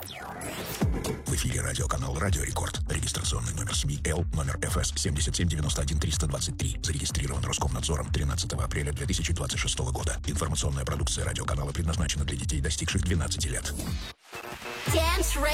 В эфире радиоканал «Радио Рекорд». Регистрационный номер СМИ Л, номер ФС 77-91-323. Зарегистрирован Роскомнадзором 13 апреля 2026 года. Информационная продукция радиоканала предназначена для детей, достигших 12 лет.